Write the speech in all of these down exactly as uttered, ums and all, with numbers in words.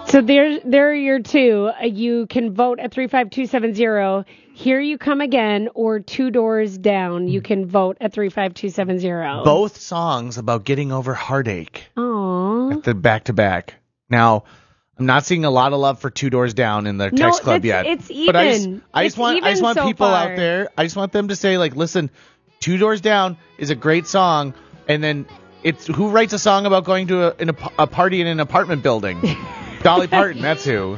So there, there are your two. Uh, you can vote at three five two seven zero. Here You Come Again or Two Doors Down. You can vote at three five two seven zero. Both songs about getting over heartache. Aww. At the back-to-back. Now, I'm not seeing a lot of love for Two Doors Down in the text no, club it's, yet. It's even. But I just, I just it's want, I just want so people far. out there, I just want them to say, like, listen, Two Doors Down is a great song, and then it's who writes a song about going to a, in a, a party in an apartment building? Dolly Parton, that's who.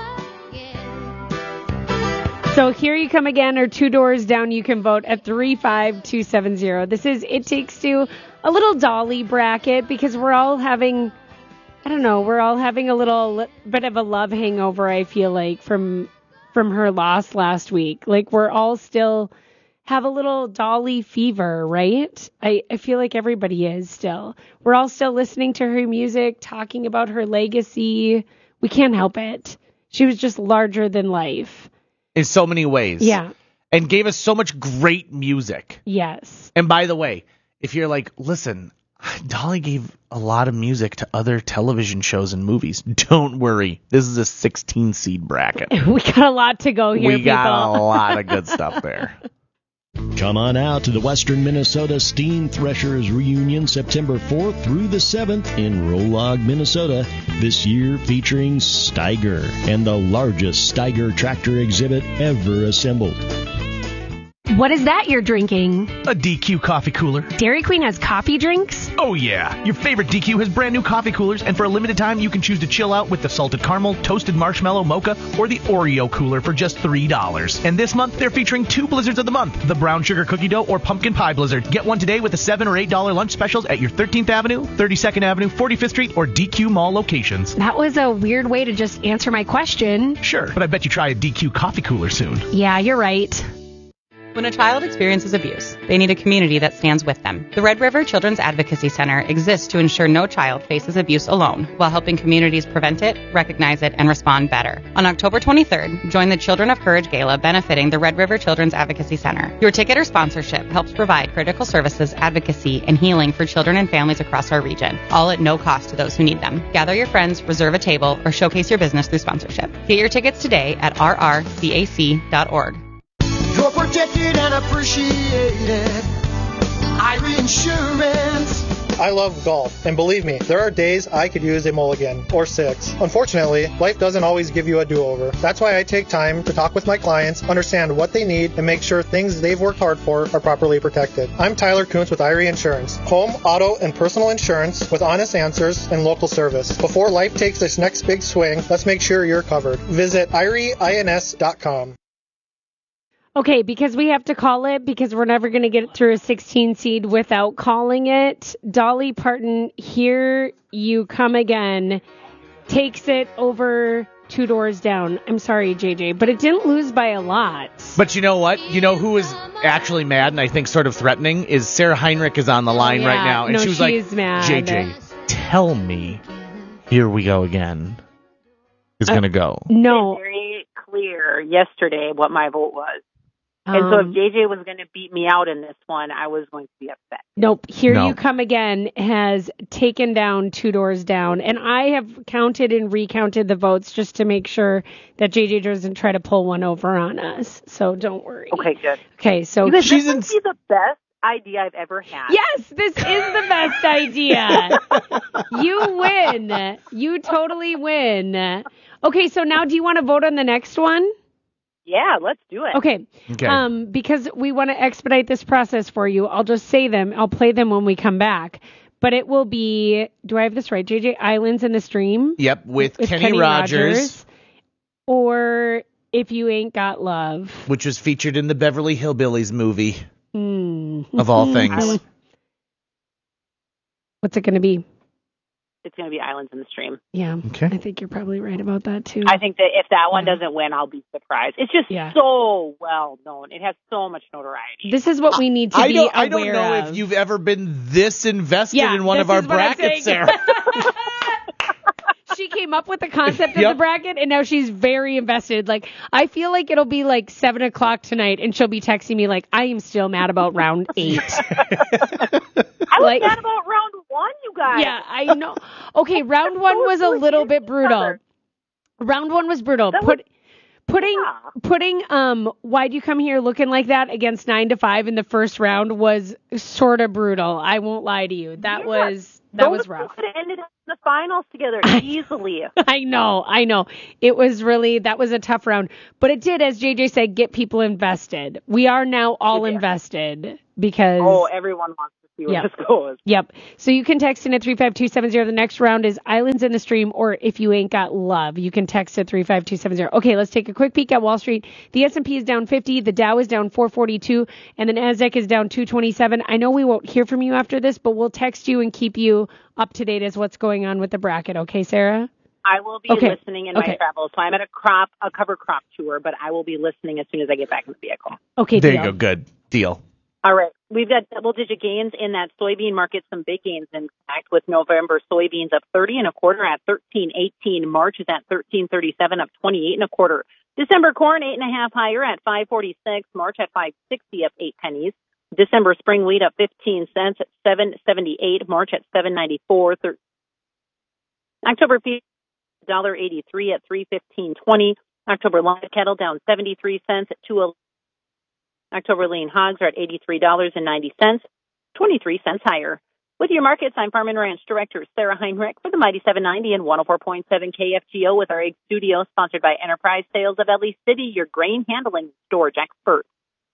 So Here You Come Again or Two Doors Down, you can vote at three five two seven zero. This is It Takes Two, a little Dolly bracket, because we're all having, I don't know, we're all having a little bit of a love hangover, I feel like, from from her loss last week. Like, we're all still have a little Dolly fever, right? I, I feel like everybody is still. We're all still listening to her music, talking about her legacy. We can't help it. She was just larger than life. In so many ways. Yeah. And gave us so much great music. Yes. And by the way, if you're like, listen, Dolly gave a lot of music to other television shows and movies. Don't worry. This is a sixteen seed bracket. We got a lot to go here, We people. got a lot of good stuff there. Come on out to the Western Minnesota Steam Threshers Reunion September fourth through the seventh in Rolog, Minnesota. This year featuring Steiger and the largest Steiger tractor exhibit ever assembled. What is that you're drinking? A D Q coffee cooler. Dairy Queen has coffee drinks? Oh yeah, your favorite D Q has brand new coffee coolers, and for a limited time you can choose to chill out with the salted caramel, toasted marshmallow mocha, or the Oreo cooler for just three dollars. And this month they're featuring two blizzards of the month, the brown sugar cookie dough or pumpkin pie blizzard. Get one today with the seven or eight dollar lunch specials at your thirteenth Avenue, thirty-second Avenue, forty-fifth Street, or D Q Mall locations. That was a weird way to just answer my question. Sure, but I bet you try a D Q coffee cooler soon. Yeah, you're right. When a child experiences abuse, they need a community that stands with them. The Red River Children's Advocacy Center exists to ensure no child faces abuse alone, while helping communities prevent it, recognize it, and respond better. On October twenty-third, join the Children of Courage Gala benefiting the Red River Children's Advocacy Center. Your ticket or sponsorship helps provide critical services, advocacy, and healing for children and families across our region, all at no cost to those who need them. Gather your friends, reserve a table, or showcase your business through sponsorship. Get your tickets today at r r c a c dot org. You're protected and appreciated. Irie Insurance. I love golf, and believe me, there are days I could use a mulligan, or six. Unfortunately, life doesn't always give you a do-over. That's why I take time to talk with my clients, understand what they need, and make sure things they've worked hard for are properly protected. I'm Tyler Kuntz with Irie Insurance. Home, auto, and personal insurance with honest answers and local service. Before life takes its next big swing, let's make sure you're covered. Visit irie ins dot com. Okay, because we have to call it, because we're never going to get through a sixteen seed without calling it. Dolly Parton, Here You Come Again, takes it over Two Doors Down. I'm sorry, J J, but it didn't lose by a lot. But you know what? You know who is actually mad and I think sort of threatening is Sarah Heinrich is on the line oh, yeah. right now. And no, she was she like, is mad. J J, tell me, Here We Go Again is uh, going to go. No. It's very clear yesterday what my vote was. And so if J J was going to beat me out in this one, I was going to be upset. Nope. Here no. You Come Again has taken down Two Doors Down. And I have counted and recounted the votes just to make sure that J J doesn't try to pull one over on us. So don't worry. Okay, good. Okay, so because she's this would be the best idea I've ever had. Yes, this is the best idea. You win. You totally win. Okay, so now do you want to vote on the next one? Yeah, let's do it. Okay. okay. Um, because we want to expedite this process for you, I'll just say them. I'll play them when we come back. But it will be, do I have this right, J J? Islands in the Stream? Yep, with, with Kenny, Kenny Rogers. Rogers. Or If You Ain't Got Love. Which was featured in the Beverly Hillbillies movie, mm. of all things. What's it going to be? It's going to be Islands in the Stream. Yeah. Okay. I think you're probably right about that, too. I think that if that one yeah. doesn't win, I'll be surprised. It's just yeah. so well known. It has so much notoriety. This is what we need to I be don't, aware I don't know of. if you've ever been this invested yeah, in one of our brackets, Sarah. She came up with the concept of yep. the bracket, and now she's very invested. Like, I feel like it'll be like seven o'clock tonight, and she'll be texting me like, I am still mad about round eight. I was like, mad about round one, you guys. Yeah, I know. Okay, round one was a little bit brutal. Round one was brutal. That Put, was- putting Yeah. putting um Why'd You Come Here looking like that against nine to five in the first round was sort of brutal. I won't lie to you. That Yeah. was that Those was rough. could have ended up in the finals together easily. I know, I know. It was really, that was a tough round. But it did, as J J said, get people invested. We are now all invested because... Oh, everyone wants to see where Yep. this goes. Yep. So you can text in at three five two seven zero. The next round is Islands in the Stream, or If You Ain't Got Love. You can text at three five two seven zero. Okay, let's take a quick peek at Wall Street. The S and P is down fifty, the Dow is down four forty-two, and the Nasdaq is down two twenty-seven. I know we won't hear from you after this, but we'll text you and keep you up to date as what's going on with the bracket. Okay, Sarah? I will be Okay. listening in Okay. my travels. So I'm at a crop, a cover crop tour, but I will be listening as soon as I get back in the vehicle. Okay, There deal. you go. Good deal. All right. We've got double-digit gains in that soybean market, some big gains, in fact, with November soybeans up thirty and a quarter at thirteen eighteen. March is at thirteen thirty-seven, up twenty-eight and a quarter. December corn, eight and a half higher at five forty-six. March at five sixty, up eight pennies. December spring wheat up fifteen cents at seven seventy-eight. March at seven ninety-four. Thir- October feed, one dollar eighty-three at three fifteen twenty. October live cattle down seventy-three cents at two eleven. October lean hogs are at eighty-three dollars and ninety cents, twenty-three cents higher. With your markets, I'm Farm and Ranch Director Sarah Heinrich for the Mighty seven ninety and one oh four point seven K F G O with our egg studio, sponsored by Enterprise Sales of Ellie City, your grain handling storage expert.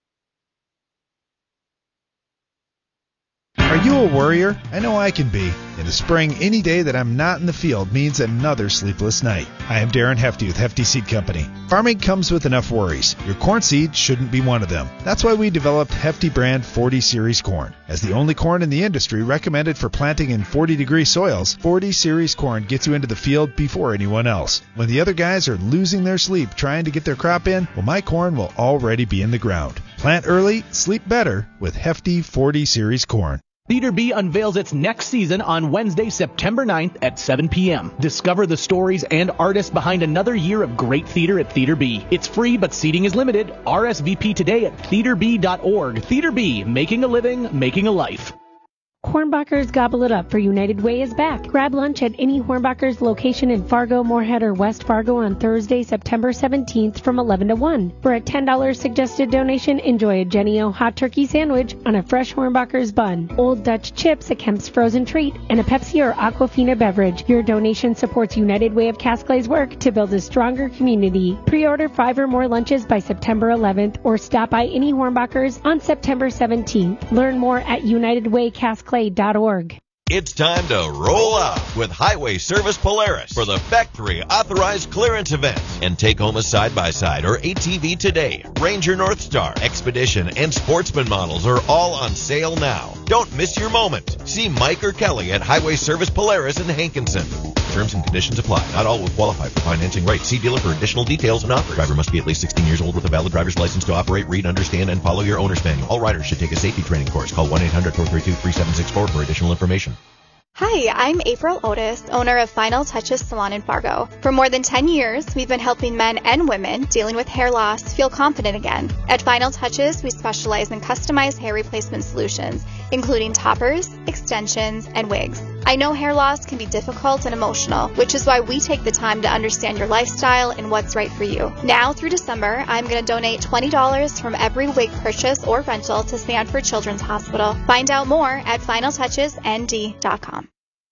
Are you a worrier? I know I can be. In the spring, any day that I'm not in the field means another sleepless night. I am Darren Hefty with Hefty Seed Company. Farming comes with enough worries. Your corn seed shouldn't be one of them. That's why we developed Hefty brand forty series corn. As the only corn in the industry recommended for planting in forty degree soils, forty series corn gets you into the field before anyone else. When the other guys are losing their sleep trying to get their crop in, well, my corn will already be in the ground. Plant early, sleep better with Hefty forty series corn. Theater B unveils its next season on Wednesday, September ninth at seven p.m. Discover the stories and artists behind another year of great theater at Theater B. It's free, but seating is limited. R S V P today at theater b dot org. Theater B, making a living, making a life. Hornbachers gobble it up, for United Way is back. Grab lunch at any Hornbachers location in Fargo, Moorhead, or West Fargo on Thursday, September seventeenth from eleven to one. For a ten dollars suggested donation, enjoy a Jenny O hot turkey sandwich on a fresh Hornbachers bun, Old Dutch chips, a Kemp's frozen treat, and a Pepsi or Aquafina beverage. Your donation supports United Way of Casclay's work to build a stronger community. Pre-order five or more lunches by September eleventh or stop by any Hornbachers on September seventeenth. Learn more at united way casclay dot org. It's time to roll out with Highway Service Polaris for the factory authorized clearance event and take home a side-by-side or A T V today. Ranger Northstar, Expedition, and Sportsman models are all on sale now. Don't miss your moment. See Mike or Kelly at Highway Service Polaris in Hankinson. Terms and conditions apply. Not all will qualify for financing rates. See dealer for additional details and offers. Driver must be at least sixteen years old with a valid driver's license to operate, read, understand, and follow your owner's manual. All riders should take a safety training course. Call one eight hundred four three two three seven six four for additional information. Hi, I'm April Otis, owner of Final Touches Salon in Fargo. For more than ten years, we've been helping men and women dealing with hair loss feel confident again. At Final Touches, we specialize in customized hair replacement solutions, including toppers, extensions, and wigs. I know hair loss can be difficult and emotional, which is why we take the time to understand your lifestyle and what's right for you. Now through December, I'm going to donate twenty dollars from every wig purchase or rental to Sanford Children's Hospital. Find out more at final touches n d dot com.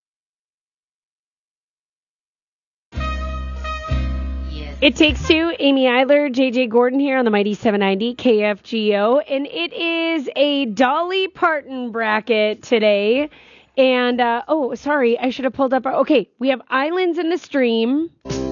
It Takes Two, Amy Eiler, J J Gordon here on the Mighty seven ninety K F G O, and it is a Dolly Parton bracket today. And, uh, oh, sorry, I should have pulled up our, okay, we have Islands in the Stream.